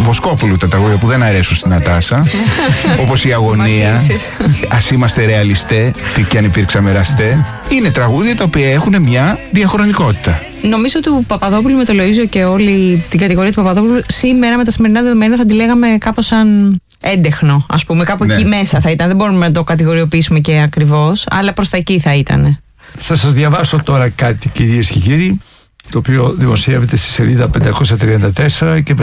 Βοσκόπουλου τα τραγούδια που δεν αρέσουν στην Νατάσα. Όπως η Αγωνία, Ας είμαστε ρεαλιστέ, τι κι αν υπήρξαμε ραστέ. Είναι τραγούδια τα οποία έχουν μια διαχρονικότητα. Νομίζω του Παπαδόπουλου με το Λοΐζο και όλη την κατηγορία του Παπαδόπουλου σήμερα με τα σημερινά δεδομένα θα τη λέγαμε κάπως σαν έντεχνο, ας πούμε. Κάπου εκεί μέσα θα ήταν. Δεν μπορούμε να το κατηγοριοποιήσουμε και ακριβώς, αλλά προς τα εκεί θα ήταν. Θα σας διαβάσω τώρα κάτι, κυρίες και κύριοι, το οποίο δημοσιεύεται στη σελίδα 534 και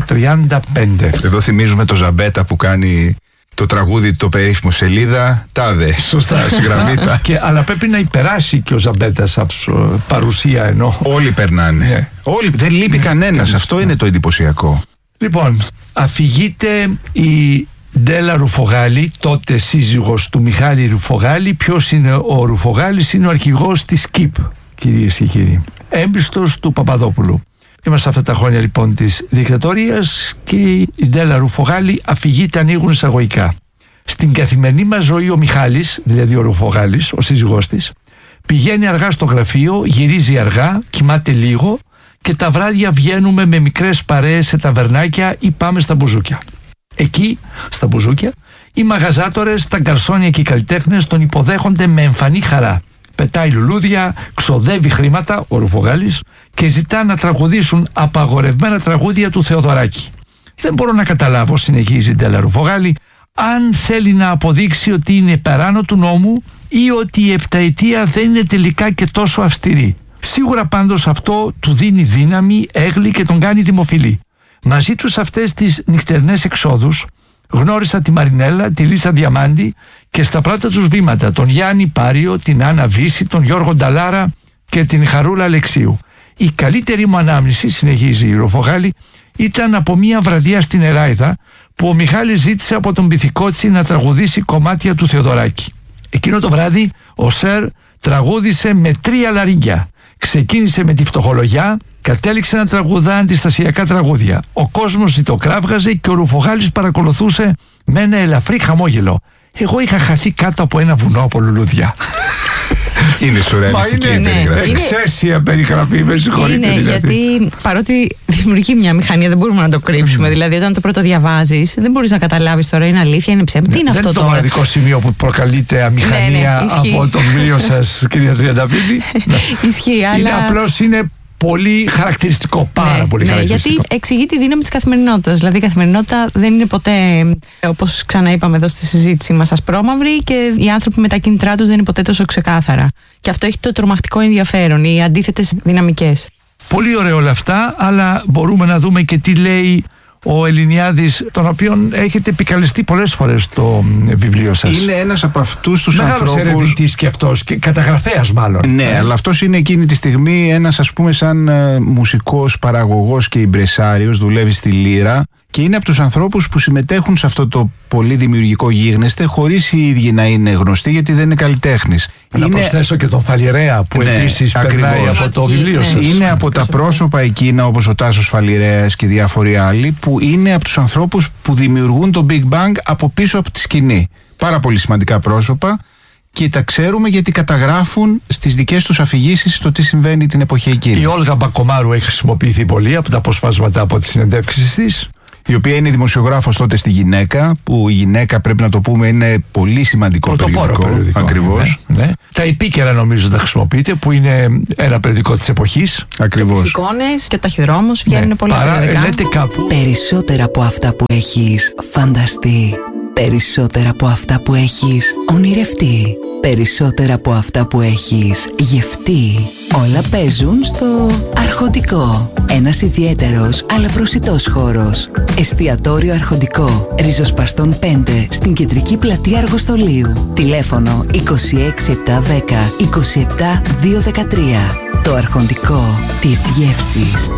535. Εδώ θυμίζουμε το Ζαμπέτα που κάνει το τραγούδι, το περίφημο σελίδα τάδε. Σωστά, συγγραμμίτα. Αλλά πρέπει να υπεράσει και ο Ζαμπέτας από παρουσία εννοώ. Όλοι περνάνε. Όλοι, δεν λείπει κανένας. Αυτό είναι το εντυπωσιακό. Λοιπόν, αφηγείται η Ντέλα Ρουφογάλη, τότε σύζυγος του Μιχάλη Ρουφογάλη. Ποιος είναι ο Ρουφογάλης? Είναι ο αρχηγός της ΚΙΠ, κυρίες και κύριοι. Έμπιστος του Παπαδόπουλου. Είμαστε αυτά τα χρόνια λοιπόν της δικτατορίας και η Ντέλα Ρουφογάλη αφηγείται, ανοίγουν εισαγωγικά. Στην καθημερινή μας ζωή ο Μιχάλης, δηλαδή ο Ρουφογάλης, ο σύζυγός της, πηγαίνει αργά στο γραφείο, γυρίζει αργά, κοιμάται λίγο και τα βράδια βγαίνουμε με μικρές παρέες σε ταβερνάκια ή πάμε στα μπουζούκια. Εκεί, στα μπουζούκια, οι μαγαζάτορες, τα γκαρσόνια και οι καλλιτέχνες τον υποδέχονται με εμφανή χαρά. Πετάει λουλούδια, ξοδεύει χρήματα, ο Ρουφογάλης, και ζητά να τραγουδήσουν απαγορευμένα τραγούδια του Θεοδωράκη. Δεν μπορώ να καταλάβω, συνεχίζει η Ντέλα Ρουφογάλη, αν θέλει να αποδείξει ότι είναι περάνω του νόμου ή ότι η επταετία δεν είναι τελικά και τόσο αυστηρή. Σίγουρα πάντως αυτό του δίνει δύναμη, έγκλη και τον κάνει δημοφιλή. Μαζί τους αυτές τις νυχτερινές εξόδους γνώρισα τη Μαρινέλα, τη Λίσσα Διαμάντη και στα πρώτα τους βήματα τον Γιάννη Πάριο, την Άννα Βύση, τον Γιώργο Νταλάρα και την Χαρούλα Αλεξίου. Η καλύτερη μου ανάμνηση, συνεχίζει η Ρουφογάλη, ήταν από μια βραδιά στην Εράιδα που ο Μιχάλης ζήτησε από τον Πυθικότσι να τραγουδήσει κομμάτια του Θεοδωράκη. Εκείνο το βράδυ ο Σερ τραγούδισε με 3 λαρίγκια. Ξεκίνησε με τη φτωχολογιά, κατέληξε να τραγουδά αντιστασιακά τραγούδια. Ο κόσμος ζητοκράβγαζε και ο Ρουφογάλης παρακολουθούσε με ένα ελαφρύ χαμόγελο. Εγώ είχα χαθεί κάτω από ένα βουνό από λουλούδια. Είναι σουρεαλιστική η περιγραφή. Εξαίσια περιγραφή, με συγχωρείτε. Είναι γιατί παρότι δημιουργεί μια μηχανία, δεν μπορούμε να το κρύψουμε. Δηλαδή, όταν το πρώτο διαβάζεις, δεν μπορείς να καταλάβεις τώρα είναι αλήθεια, είναι ψέμα. Τι είναι αυτό τώρα? Δεν είναι το μοναδικό σημείο που προκαλείται αμηχανία από το βιβλίο σας, κυρία Τριανταφύλλη. Ισχύει, αλλά. Είναι απλώς πολύ χαρακτηριστικό, πάρα πολύ χαρακτηριστικό. Γιατί εξηγεί τη δύναμη της καθημερινότητας. Δηλαδή η καθημερινότητα δεν είναι ποτέ, όπως ξαναείπαμε εδώ στη συζήτηση μας, ασπρόμαυρη και οι άνθρωποι με τα κίνητρά τους δεν είναι ποτέ τόσο ξεκάθαρα. Και αυτό έχει το τρομακτικό ενδιαφέρον, οι αντίθετες δυναμικές. Πολύ ωραία όλα αυτά, αλλά μπορούμε να δούμε και τι λέει ο Ελληνιάδης, τον οποίον έχετε επικαλεστεί πολλές φορές στο βιβλίο σας. Είναι ένας από αυτούς τους ανθρώπους. Μεγάλος ερευνητής και αυτός, και καταγραφέας μάλλον. Ναι, αλλά αυτός είναι εκείνη τη στιγμή ένας, ας πούμε, σαν μουσικός, παραγωγός και ιμπρεσάριος, δουλεύει στη Λύρα και είναι από τους ανθρώπους που συμμετέχουν σε αυτό το πολύ δημιουργικό γίγνεσθε χωρίς οι ίδιοι να είναι γνωστοί, γιατί δεν είναι καλλιτέχνης. Να προσθέσω και τον Φαλιρέα που επίσης περνάει από το βιβλίο σας. Είναι από τα πρόσωπα εκείνα, όπως ο Τάσος Φαλιρέας και διάφοροι άλλοι, που είναι από τους ανθρώπους που δημιουργούν το Big Bang από πίσω από τη σκηνή. Πάρα πολύ σημαντικά πρόσωπα και τα ξέρουμε γιατί καταγράφουν στις δικές τους αφηγήσεις το τι συμβαίνει την εποχή εκείνη. Η Όλγα Μπακομάρου έχει χρησιμοποιηθεί πολύ από τα αποσπάσματα από τις συνεντεύξεις της, η οποία είναι δημοσιογράφος τότε στη Γυναίκα, που η Γυναίκα, πρέπει να το πούμε, είναι πολύ σημαντικό περιοδικό. Ακριβώς. Ναι. Τα επίκαιρα νομίζω τα χρησιμοποιείτε, που είναι ένα περιοδικό της εποχής. Ακριβώς. Τις εικόνες και ο ταχυδρόμος βγαίνουν πολύ περιοδικά. Λέτε κάπου. Περισσότερα από αυτά που έχεις φανταστεί. Περισσότερα από αυτά που έχεις ονειρευτεί. Περισσότερα από αυτά που έχεις γευτεί. Όλα παίζουν στο Αρχοντικό. Ένας ιδιαίτερος αλλά προσιτός χώρος. Εστιατόριο Αρχοντικό. Ριζοσπαστών 5 στην κεντρική πλατεία Αργοστολίου. Τηλέφωνο 26710 27213. Το Αρχοντικό της γεύσης.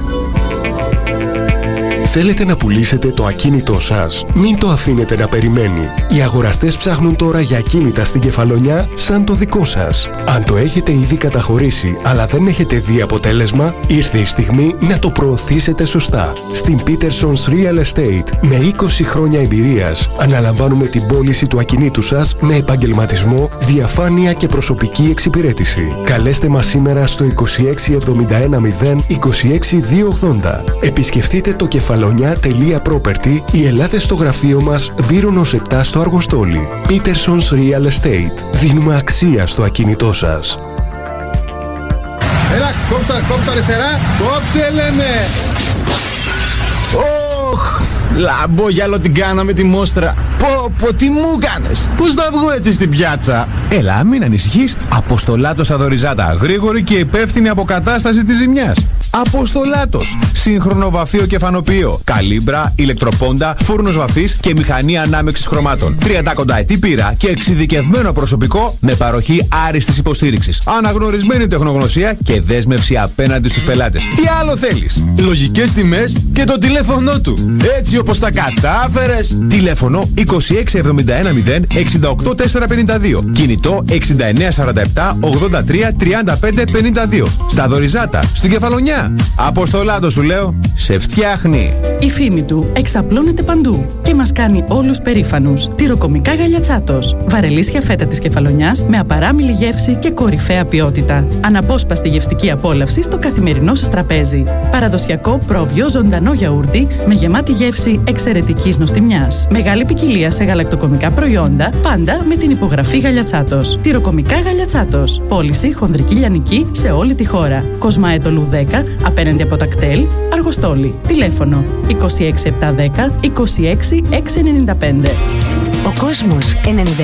Θέλετε να πουλήσετε το ακίνητό σας? Μην το αφήνετε να περιμένει. Οι αγοραστές ψάχνουν τώρα για ακίνητα στην Κεφαλονιά σαν το δικό σας. Αν το έχετε ήδη καταχωρήσει αλλά δεν έχετε δει αποτέλεσμα, ήρθε η στιγμή να το προωθήσετε σωστά. Στην Peterson's Real Estate, με 20 χρόνια εμπειρίας, αναλαμβάνουμε την πώληση του ακινήτου σας με επαγγελματισμό, διαφάνεια και προσωπική εξυπηρέτηση. Καλέστε μας σήμερα στο 26710 26280. Επισκεφτείτε το κεφαλαίο Κεφαλονιά.property ή ελάτε στο γραφείο μας Βύρονος 7 στο Αργοστόλι. Peterson's Real Estate. Δίνουμε αξία στο ακίνητό σας. Έλα, κόψτε αριστερά. Κόψε, λέμε. Ωχ, λαμπόγιαλο την κάναμε τη μόστρα. Πω, τι μου κάνες. Πώς θα βγω έτσι στην πιάτσα. Έλα, μην ανησυχείς. Αποστολάτος στα Δωριζάτα. Γρήγορη και υπεύθυνη αποκατάσταση της ζημιάς. Αποστολάτος. Σύγχρονο βαφείο και φανοποιείο. Καλύμπρα, ηλεκτροπόντα, φούρνος βαφής και μηχανή ανάμεξης χρωμάτων. 30 κονταετή πείρα και εξειδικευμένο προσωπικό με παροχή άριστης υποστήριξης. Αναγνωρισμένη τεχνογνωσία και δέσμευση απέναντι στους πελάτες. Τι άλλο θέλεις? Λογικές τιμές και το τηλέφωνο του. Έτσι όπως τα κατάφερες. Τηλέφωνο 26710 68452. Κινητό 6947 83 35 52. Στα Δωριζάτα, στην Κεφαλονιά. Αποστολάτος σου λέω, σε φτιάχνει. Η φήμη του εξαπλώνεται παντού και μας κάνει όλους περήφανους. Τυροκομικά Γαλιατσάτος. Βαρελίσια φέτα της Κεφαλονιάς με απαράμιλη γεύση και κορυφαία ποιότητα. Αναπόσπαστη γευστική απόλαυση στο καθημερινό σας τραπέζι. Παραδοσιακό πρόβιο ζωντανό γιαούρτι με γεμάτη γεύση εξαιρετικής νοστιμιάς. Μεγάλη ποικιλία σε γαλακτοκομικά προϊόντα, πάντα με την υπογραφή Γαλιατσάτος. Τυροκομικά Γαλιατσάτος. Πώληση χονδρική λιανική σε όλη τη χώρα. Κοσμαέτολου 10, απέναντι από τα κτέλ, Αργοστόλι. Τηλέφωνο 26710 26695. Ο κόσμος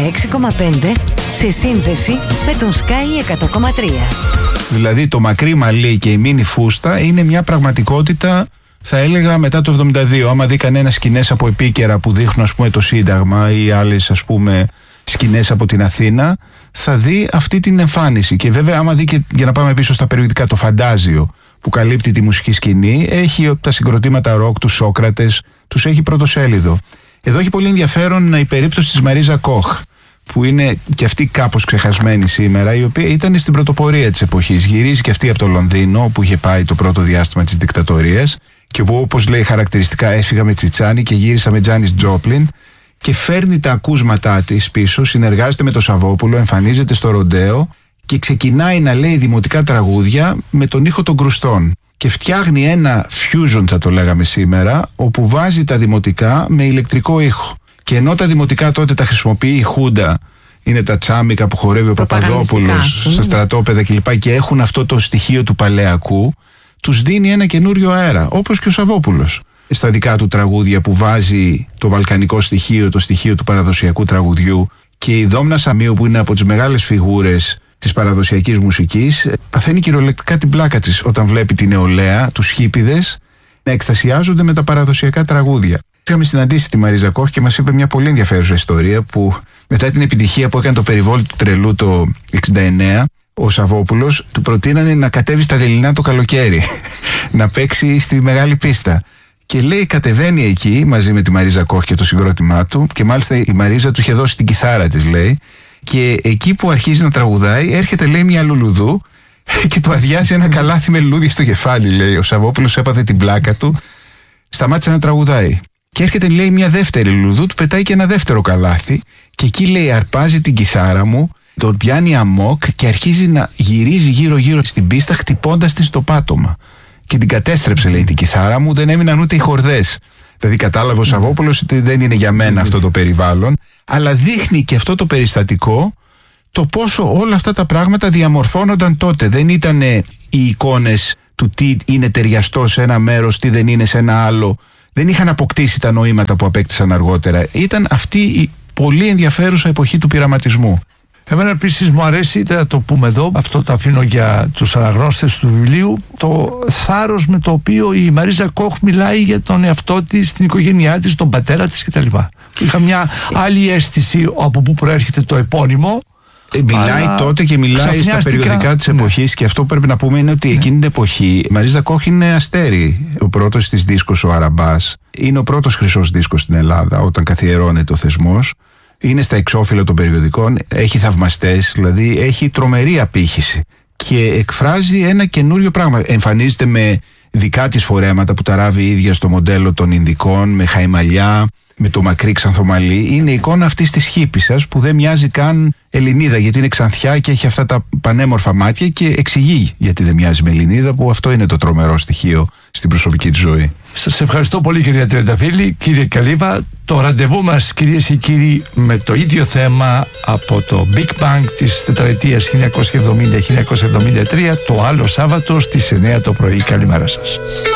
96,5 σε σύνδεση με τον Sky 100,3. Δηλαδή το μακρύ μαλλί και η μίνι φούστα είναι μια πραγματικότητα, θα έλεγα, μετά το 72. Άμα δει κανένα σκηνές από επίκαιρα που δείχνουν, ας πούμε, το Σύνταγμα ή άλλες, ας πούμε, σκηνές από την Αθήνα, θα δει αυτή την εμφάνιση. Και βέβαια, άμα δει και, για να πάμε πίσω στα περιοδικά, το Φαντάζιο που καλύπτει τη μουσική σκηνή, έχει τα συγκροτήματα ροκ, τους Σόκρατες, τους έχει πρωτοσέλιδο. Εδώ έχει πολύ ενδιαφέρον η περίπτωση της Μαρίζα Κοχ, που είναι και αυτή κάπως ξεχασμένη σήμερα, η οποία ήταν στην πρωτοπορία της εποχής. Γυρίζει και αυτή από το Λονδίνο, όπου είχε πάει το πρώτο διάστημα της δικτατορίας, και όπου, όπως λέει χαρακτηριστικά, έφυγα με Τσιτσάνι και γύρισα με Τζάνις Τζόπλιν, και φέρνει τα ακούσματά της πίσω, συνεργάζεται με τον Σαββόπουλο, εμφανίζεται στο ροντέο και ξεκινάει να λέει δημοτικά τραγούδια με τον ήχο των κρουστών. Και φτιάχνει ένα fusion, θα το λέγαμε σήμερα, όπου βάζει τα δημοτικά με ηλεκτρικό ήχο. Και ενώ τα δημοτικά τότε τα χρησιμοποιεί η Χούντα, είναι τα τσάμικα που χορεύει ο Παπαδόπουλος στα στρατόπεδα κλπ. Και έχουν αυτό το στοιχείο του παλαιακού, τους δίνει ένα καινούριο αέρα, όπως και ο Σαββόπουλος στα δικά του τραγούδια, που βάζει το βαλκανικό στοιχείο, το στοιχείο του παραδοσιακού τραγουδιού. Και η Δόμνα Σαμίου, που είναι από τις μεγάλες φιγούρες της παραδοσιακής μουσικής, παθαίνει κυριολεκτικά την πλάκα της όταν βλέπει την νεολαία, τους χίπηδες, να εκστασιάζονται με τα παραδοσιακά τραγούδια. Είχαμε συναντήσει τη Μαρίζα Κοχ και μας είπε μια πολύ ενδιαφέρουσα ιστορία, που μετά την επιτυχία που έκανε το περιβόλι του τρελού το 69, ο Σαββόπουλος του προτείνανε να κατέβει στα Δελινά το καλοκαίρι να παίξει στη μεγάλη πίστα. Και λέει, κατεβαίνει εκεί μαζί με τη Μαρίζα Κοχ και το συγκρότημά του, και μάλιστα η Μαρίζα του είχε δώσει την κιθάρα της, λέει, και εκεί που αρχίζει να τραγουδάει έρχεται, λέει, μια λουλουδού και του αδειάζει ένα καλάθι με λουλούδι στο κεφάλι, λέει. Ο Σαββόπουλος έπαθε την πλάκα του, σταμάτησε να τραγουδάει. Και έρχεται, λέει, μια δεύτερη λουλουδού, του πετάει και ένα δεύτερο καλάθι, και εκεί, λέει, αρπάζει την κιθάρα μου, τον πιάνει αμόκ και αρχίζει να γυρίζει γύρω-γύρω στην πίστα, χτυπώντας την στο πάτωμα. Και την κατέστρεψε, λέει, την κιθάρα μου, δεν έμειναν ούτε οι χορδές. Δηλαδή κατάλαβε ο Σαββόπουλος ότι δεν είναι για μένα αυτό το περιβάλλον, αλλά δείχνει και αυτό το περιστατικό το πόσο όλα αυτά τα πράγματα διαμορφώνονταν τότε. Δεν ήταν οι εικόνες του τι είναι ταιριαστό σε ένα μέρος, τι δεν είναι σε ένα άλλο. Δεν είχαν αποκτήσει τα νοήματα που απέκτησαν αργότερα. Ήταν αυτή η πολύ ενδιαφέρουσα εποχή του πειραματισμού. Εμένα επίσης μου αρέσει, θα το πούμε εδώ, αυτό το αφήνω για τους αναγνώστες του βιβλίου, το θάρρος με το οποίο η Μαρίζα Κοχ μιλάει για τον εαυτό της, την οικογένειά της, τον πατέρα της κτλ. Είχα μια άλλη αίσθηση από πού προέρχεται το επώνυμο. Μιλάει τότε και μιλάει στα περιοδικά της εποχής, και αυτό που πρέπει να πούμε είναι ότι εκείνη την εποχή η Μαρίζα Κοχ είναι αστέρι. Ο πρώτος της δίσκος, ο Αραμπάς, είναι ο πρώτος χρυσός δίσκος στην Ελλάδα όταν καθιερώνεται ο θεσμός. Είναι στα εξώφυλλα των περιοδικών, έχει θαυμαστές, δηλαδή έχει τρομερή απήχηση και εκφράζει ένα καινούριο πράγμα. Εμφανίζεται με δικά της φορέματα που τα ράβει η ίδια στο μοντέλο των Ινδικών, με χαϊμαλιά, με το μακρύ ξανθομαλί, είναι η εικόνα αυτής της χίπισσας που δεν μοιάζει καν Ελληνίδα, γιατί είναι ξανθιά και έχει αυτά τα πανέμορφα μάτια, και εξηγεί γιατί δεν μοιάζει με Ελληνίδα, που αυτό είναι το τρομερό στοιχείο στην προσωπική της ζωή. Σας ευχαριστώ πολύ, κυρία Τριανταφύλλη. Κύριε Καλύβα, το ραντεβού μας, κυρίες και κύριοι, με το ίδιο θέμα από το Big Bang της τετραετίας 1970-1973, το άλλο Σάββατο στις 9 το πρωί. Καλημέρα σας.